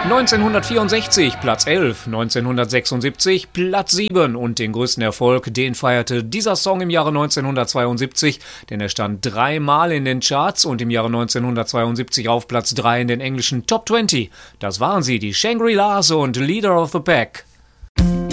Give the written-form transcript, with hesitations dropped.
1964 Platz 11, 1976 Platz 7 und den größten Erfolg, den feierte dieser Song im Jahre 1972, denn er stand dreimal in den Charts und im Jahre 1972 auf Platz 3 in den englischen Top 20. Das waren sie, die Shangri-Las und Leader of the Pack.